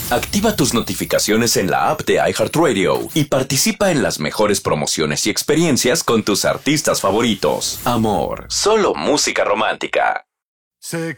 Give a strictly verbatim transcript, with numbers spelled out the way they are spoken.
Activa tus notificaciones en la app de iHeartRadio y participa en las mejores promociones y experiencias con tus artistas favoritos. Amor, solo música romántica. Se